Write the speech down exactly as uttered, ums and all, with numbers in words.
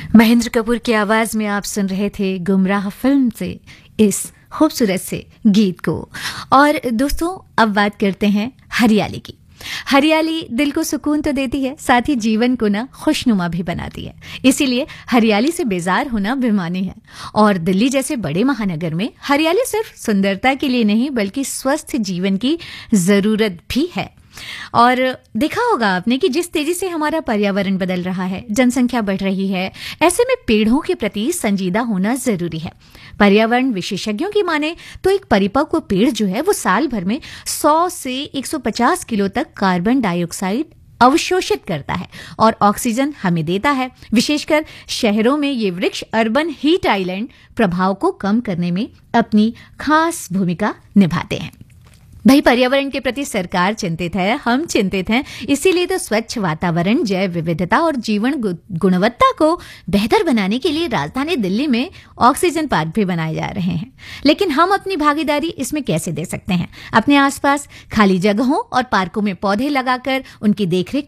महेंद्र कपूर की आवाज में आप सुन रहे थे गुमराह फिल्म से इस खूबसूरत से गीत को। और दोस्तों, अब बात करते हैं हरियाली की। हरियाली दिल को सुकून तो देती है, साथ ही जीवन को ना खुशनुमा भी बनाती है। इसीलिए हरियाली से बेजार होना बेमानी है। और दिल्ली जैसे बड़े महानगर में हरियाली सिर्फ सुंदरता के लिए नहीं बल्कि स्वस्थ जीवन की जरूरत भी है। और देखा होगा आपने कि जिस तेजी से हमारा पर्यावरण बदल रहा है, जनसंख्या बढ़ रही है, ऐसे में पेड़ों के प्रति संजीदा होना जरूरी है। पर्यावरण विशेषज्ञों की माने तो एक परिपक्व पेड़ जो है वो साल भर में सौ से एक सौ पचास किलो तक कार्बन डाइऑक्साइड अवशोषित करता है और ऑक्सीजन हमें देता है। विशेषकर शहरों में ये वृक्ष अर्बन हीट आइलैंड प्रभाव को कम करने में अपनी खास भूमिका निभाते हैं। भाई, पर्यावरण के प्रति सरकार चिंतित है, हम चिंतित हैं, इसीलिए तो स्वच्छ वातावरण, जैव विविधता और जीवन गुणवत्ता को बेहतर बनाने के लिए राजधानी दिल्ली में ऑक्सीजन पार्क भी बनाए जा रहे हैं। लेकिन हम अपनी भागीदारी इसमें कैसे दे सकते हैं? अपने आसपास खाली जगहों और पार्कों में पौधे लगाकर उनकी देखरेख